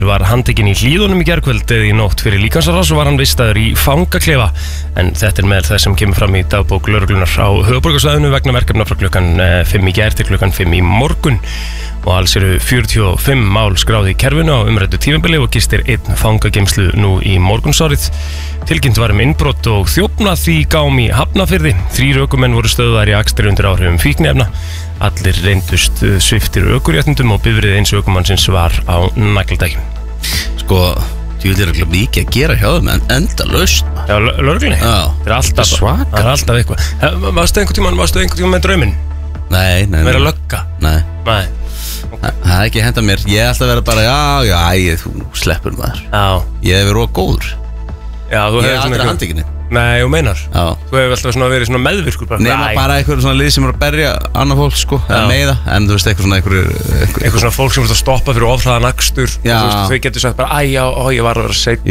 var handtekinn í Hlíðunum í gærkvöld eða í nótt fyrir líkamsárás og var hann vistaður í fangaklefa en þetta með það sem kemur fram í dagbók lögreglunnar á höfuðborgarsvæðinu vegna verkefna frá klukkan 5 í gær til klukkan 5 í morgun og alls eru 45 mál skráði í kerfinu á umræddu tímabili og gistir einn fangageymslu nú í morgunsárið. Tilkynnt var innbrot og þjófnað í gám í Hafnarfirði. 3 ökumenn voru stöðvaðir í akstri undir áhrifum fíkniefna. Allir reyndust sviptir ökuréttindum og bifreið eins ökumannsins var á nagladækjum. Sko, þú vil ekki mikið að gera hjá þeim en endalaust. Já, lögreglunni? Já, það er alltaf svaka. Það er alltaf eitthvað. Varstu einhvern tímann með drauminn? Nei. Vera lögga? Nei. Okay. Það er ekki að henda mér. Ég ætla að vera bara, þú sleppur maður. Já. Ég hef verið góður. Já, þú hefur aldrei handtekinni. Nei, og meinar. Já. Þú hefur alltaf verið svona meðvirkur bara. Nema bara eitthvað svona lið sem er að berja annað fólk, sko, eða meiða. En þú veist, eitthvað svona fólk sem er að stoppa fyrir ofhraðan akstur. Já. Þau getur sagt bara, ég var að vera seitt.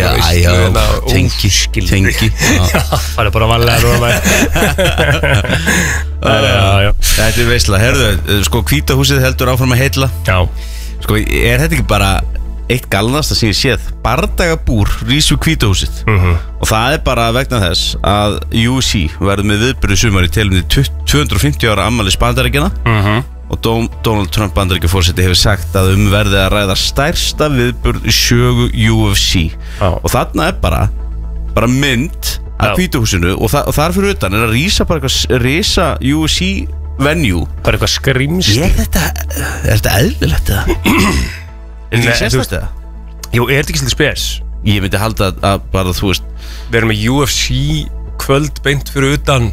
Tengi. Já, það er bara valega núna. Já. Þetta er veisla. Herðu, sko, Hvíta húsið heldur áfram að heilla. Já. Sko, er þetta ekki bara eitt galnasta sem ég séð? Bardagabúr rís við Hvíta húsið. Og það er bara vegna þess að UFC verður með viðburði sumar í tilefni 250 ára afmælis Bandaríkjanna. Og Donald Trump Bandaríkjaforseti hefur sagt að verði að ræða stærsta viðburð í sögu UFC. Og þarna er bara mynd af Hvíta húsinu og þar fyrir utan er að rísa bara eitthvað risa UFC venue. Bara eitthvað skrimsli. Er þetta eðlilegt eða? Nei, þú veist það? Jú, er þetta ekki svolítið spes? Ég myndi halda að bara, þú veist, við erum með UFC kvöld beint fyrir utan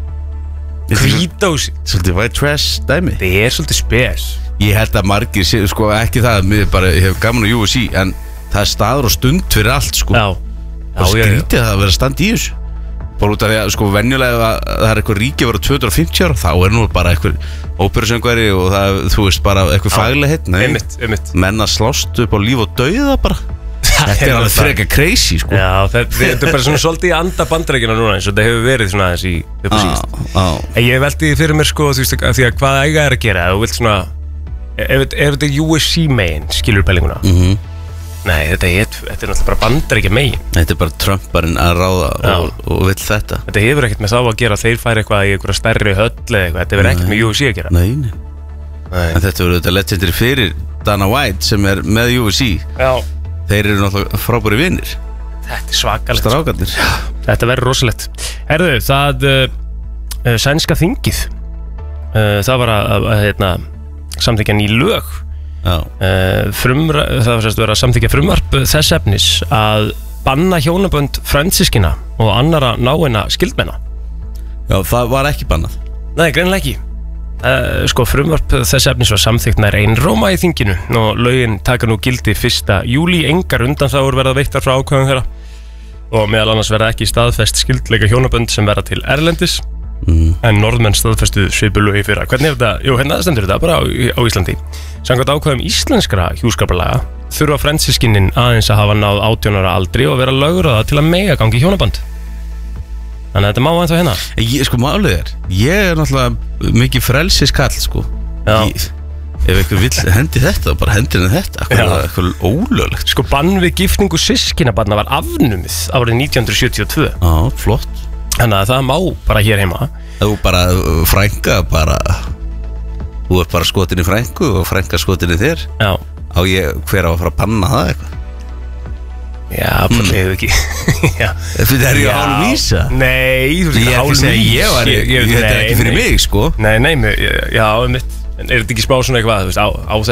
Hvíta húsið. Svolítið white trash dæmi. Það er svolítið spes. Ég held að margir, sko, ekki það ég hef gaman á UFC, en það er staður og stund fyrir allt, sko. Og skrítið að vera stand í þessu. Bara út af því að, sko, venjulega það er eitthvað ríki að vera 250 ára, þá er nú bara eitthvað óperusöngvari og það, þú veist, bara eitthvað faglega heitt. Einmitt. Menn að slást upp á líf og dauða bara. Þetta er alveg frekar crazy, sko. Já, þetta er bara svona svolítið í anda Bandaríkjanna núna eins og þetta hefur verið svona aðeins í upp á síðast. En ég veldi því fyrir mér, sko, þú veist, því að hvað eiga er að gera, þú vilt svona, ef þetta er UFC megin, skilur pælinguna. Nei, þetta er náttúrulega bara Bandaríkja megin. Þetta er bara Trumparinn að ráða og vill þetta. Þetta hefur ekkert með þá að gera, þeir færi eitthvað í einhverja stærri höll eða eitthvað, þetta hefur ekkert með UFC að gera. Nei. En þetta verður þetta legendary fyrir Dana White sem er með UFC. Já. Þeir eru náttúrulega frábæri vinnir. Þetta er svakalegt. Strákarnir. Þetta verður rosalegt. Herðu, það sænska þingið, það var að samþykkja ný lög. Það var sérst verið að samþykkja frumvarp þess efnis að banna hjónabönd fransískina og annara náinna skildmenna. Já, það var ekki bannað. Nei, greinilega ekki. Sko, frumvarp þess efnis var samþykkt nær einróma í þinginu og lögin taka nú gildi 1. júlí. Engar undanþágur verða veittar frá ákvæðum þeirra og meðal annars verða ekki staðfest skildleika hjónabönd sem verða til erlendis. En norðmenn staðfestu svipulög í fyrra. Hvernig er þetta? Jú, hérna stendur þetta bara á Íslandi. Samkvæmt ákvæðum íslenskra hjúskaparlaga þurfa fransískinin aðeins að hafa náð 18 ára aldri og vera lögráða til að mega gangi hjónaband. Þannig að þetta má ennþá hérna. Sko, málið er, ég er náttúrulega mikið frelsiskall, sko. Ef einhver vill hendi þetta, bara hendir henni þetta. Eitthvað ólöglegt. Sko, bann við gifningu systkinabarna var afnumið árið 1972. Já, flott. Þannig að það má bara hér heima. Þú bara frænka þú ert bara skotin í frænku og frænka skotin í þér. Já. Hver á að fara að banna það eitthvað? Já, bara leiðu ekki. Þetta er ég hálf vísa. Nei, þú veist ekki hálf vísa. Þetta er ekki fyrir mig, sko. Nei, já, mitt. En er þetta ekki smá svona eitthvað, þú veist, á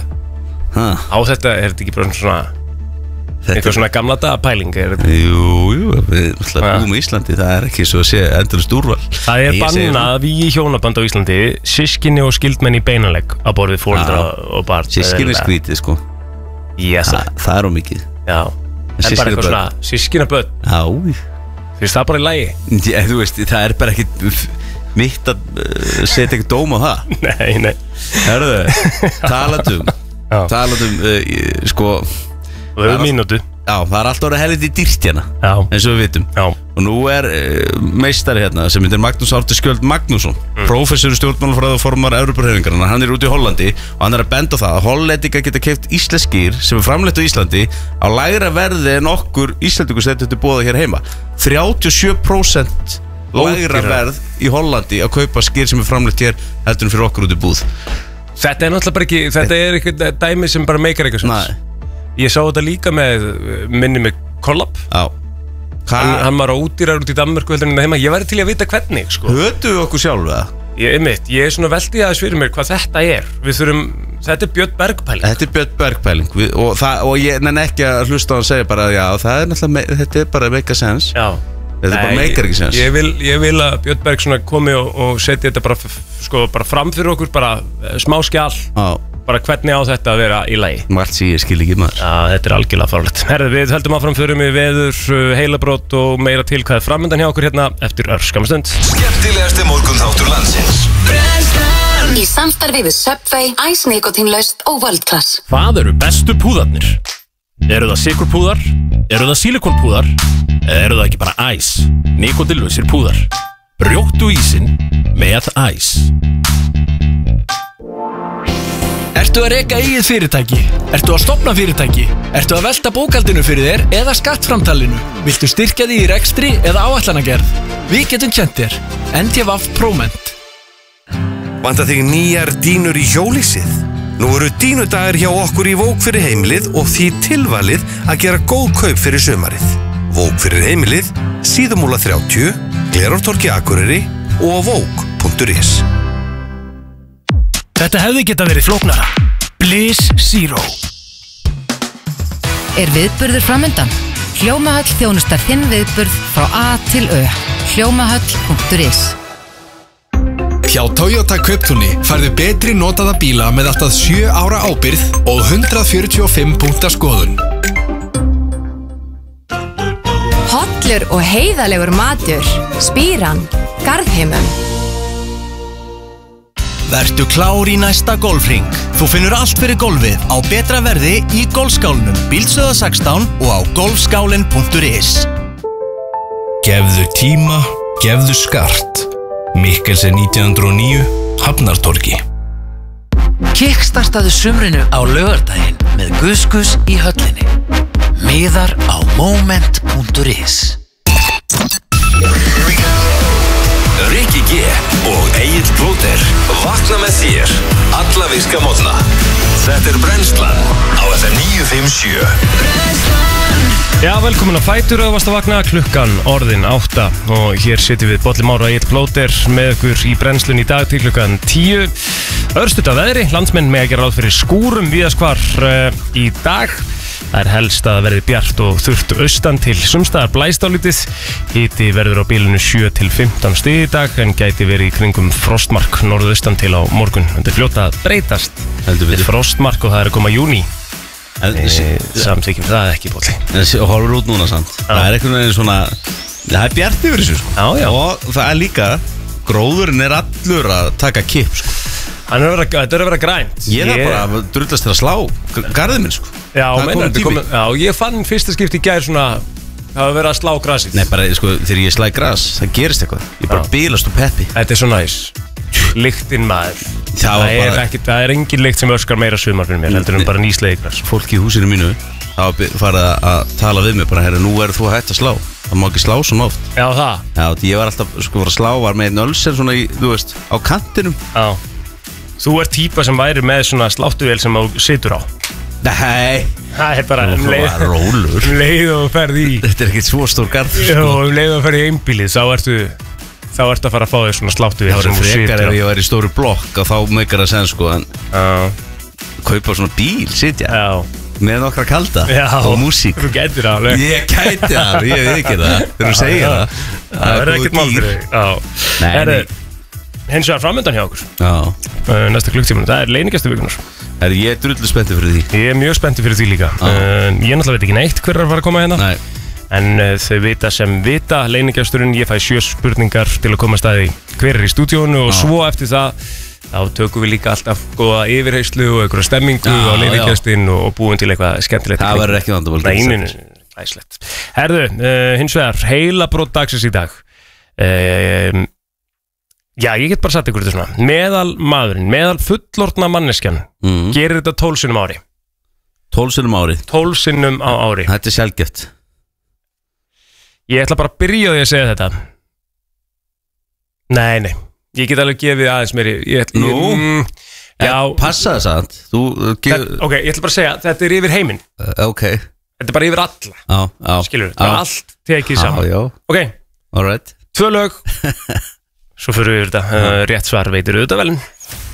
þetta er þetta ekki bara svona eitthvað svona gamla dagapæling? Jú, við búum í Íslandi, það er ekki svo að sé endurist úrval. Það er bannað í hjónaband á Íslandi systkini og skildmenn í beinanlegg á borð við foreldra og barn. Systkini er skrítið, sko. Það er ómikið. Já, en bara eitthvað svona systkinabödd. Já. Þú veist, það er bara í lagi. Já, þú veist, það er bara ekkit mitt að setja ekki dóm á það. Nei. Hörðu, talandum, sko. Við höfum mínútu. Já, það alltaf orðið helviti dýrt hérna. Já. Eins og við vitum. Já. Og nú meistari hérna sem heitir Magnús Árni Skjöld Magnússon, prófessor í stjórnmálafræði og formar Evrópuhreyfingarinnar. Hann út í Hollandi og hann að benda á það að Hollendingar geta keypt íslensk gýr sem framleitt á Íslandi á lægra verði en okkur Íslendingur setur til boða hér heima. 37% lægra verð í Hollandi að kaupa skýr sem framleitt hér heldur en fyrir okkur út í búð. Þetta náttúrulega bara ekki, þetta eitthvað dæmi sem bara meikar eitthvað sens. Ég sá þetta líka með Collab. Já. Hann var ódýrar út í Danmörku heldur en heima. Ég væri til að vita hvernig, sko. Hötu við okkur sjálf það? Ég svona veldi aðeins fyrir mér hvað þetta er. Þetta Björn Berg-pæling. Þetta Björn Berg-pæling og ég nenni ekki að hlusta á hann segja bara já, það náttúrulega, þetta bara make a sense. Já. Þetta bara meikar ekki sens. Ég vil að Björn Berg svona komi og setja þetta bara fram fyrir okkur, bara smá skjal. Já. Bara hvernig á þetta að vera í lagi. Margt sem ég skil ekki maður. Já, þetta algjörlega fárlegt. Herðu, við höldum áfram fyrir mig veður, heilabrót og meira til hvað framöndan hjá okkur hérna eftir örskamastund. Skemmtilegasti morgunþáttur landsins. Í samstarfi við Subway, Ice Nikotínlaust og World Class. Hvað eru bestu púðarnir? Eru það sykurpúðar? Eru það silikonpúðar? Eða eru það ekki bara Ice? Nikotínlausir púðar. Brjóttu ísinn með Ice. Ertu að reka eigið fyrirtæki? Ertu að stofna fyrirtæki? Ertu að velta bókhaldinu fyrir þér eða skattframtalinu? Viltu styrkja því í rekstri eða áætlanagerð? Við getum kennt þér. NTVAF Proment. Vantar þig nýjar dínur í hjólísið? Nú eru dínudagar hjá okkur í Vók fyrir heimilið og því tilvalið að gera góð kaup fyrir sumarið. Vók fyrir heimilið, Síðumúla 30, Glerártorgi Akureyri og vók.is. Þetta hefði geta verið flóknara. Bliss Zero. Viðburður framöndan? Hljómahöll þjónustar þinn viðburð frá A til Ö. Hljómahöll.is. Hjá Toyota Kauptúni færðu betri notaða bíla með allt að 7 ára ábyrgð og 145 punkta skoðun. Hollur og heiðalegur matur. Spíran. Garðheimum. Vertu klár í næsta golfring. Þú finnur allt fyrir golfið á betra verði í golfskálunum Bíldsöða 16 og á golfskálin.is. Gefðu tíma, gefðu skart. Mikkelsen 1909, Hafnartorgi. Kickstartaðu sumrinu á laugardaginn með Guðskus í höllinni. Miðar á moment.is. Rikki G og Egill Plóter vakna með þér alla virka morgna. Þetta Brennslan á FM 957. Já, velkomin að Fætur og varst að vakna klukkan orðin 8 og hér sitjum við Bolli Már og Egill Plóter með ykkur í Brennslun í dag til klukkan 10. Örstutt af veðri, landsmenn með að gera ráð fyrir skúrum víðast hvar í dag. Það helst að verði bjart og þurrt austan til sumstaðar blæst álítið. Hiti verður á bilinu 7 til 15 stig í dag en gæti verið í kringum frostmark norðaustan til á morgun. Þetta fljóta að breytast. Þetta er frostmark og það er að koma júní. Samþykjum það ekki, Bolli. Og horfur út núna samt. Það er einhvern veginn svona, það er bjart yfir þessu sko. Já. Og það er líka, gróðurinn er allur að taka kipp sko. Þetta er að vera grænt. Ég er bara að drullast til að slá garðið minn sko. Já, ég fann fyrsta skipti í gær svona það var verið að slá grasið. Nei, bara sko, þegar ég slæ gras, það gerist eitthvað. Ég bara bílast og peppi. Þetta er svo næs. Lyktin maður. Það er engin lykt sem öskar meira sumar fyrir mér heldur en bara nýslegið gras. Fólki í húsinu mínu hafa farið að tala við mig bara, herri, nú er þú að hætta að slá. Það má ekki slá svona oft. Já, það. Já, ég var alltaf, sko, að slá var með einn ölser svona í, þú veist, á kantinum. Já. Þú ert típa sem væri með svona sláttuvél sem þú situr á. Nei. Það er bara leið og ferð í. Þetta er ekkert svo stór garð sko. Já, leið og ferð í einbílið þá ertu að fara að fá þér svona sláttuvél sem þú situr á. Það var frekar ef ég var í stóru blokk og þá meikar það sen sko en kaupa svona bíl, sitja. Já. Með nokkra kalda og músík. Þú gætir það alveg. Ég gæti það, ég veit ekki það. Þegar þú segir það. Það er ekkert mál fyrir þig. Nei. Hins vegar framöndan hjá okkur. Já. Næsta klukktíma, það er leynigastu vikunar. Ég er drullu spenntið fyrir því. Ég er mjög spenntið fyrir því líka. Ég náttúrulega veit ekki neitt hver er að fara að koma hérna. Nei. En þau vita sem vita, leynigasturinn, ég fæ 7 spurningar til að koma að staði hver er í stúdíónu og svo eftir það þá tökum við líka alltaf góða yfirheyslu og einhverja stemmingu á leynigastin og búum til eitthvað skemmtilegt. Það verður ekki vandamál. Nei, Æslegt. Herðu, hins vegar, heilabrót dagsins í dag. Já, ég get bara sagt ykkur þetta svona. Meðal fullorðna manneskjan gerir þetta 12 sinnum á ári. 12 sinnum á ári? 12 sinnum á ári. Þetta er sjálfgeft. Ég ætla bara að byrja á því að segja þetta. Nei, ég get alveg gefið aðeins meiri. Já, passa þess að Ok, ég ætla bara að segja, þetta er yfir heiminn. Ok. Þetta er bara yfir alla. Skilur, þetta er allt tekið saman. Ok, alright. 2 lög. Svo fyrir við þetta, rétt svar veitir auðvitað velin.